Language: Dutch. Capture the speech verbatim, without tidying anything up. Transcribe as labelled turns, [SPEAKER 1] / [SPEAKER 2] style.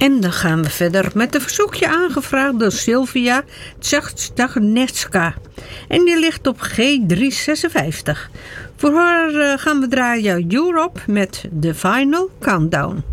[SPEAKER 1] En dan gaan we verder met een verzoekje aangevraagd door Sylvia Tsagnetska. En die ligt op G driehonderdzesenvijftig. Voor haar uh, gaan we draaien Europe met The Final Countdown.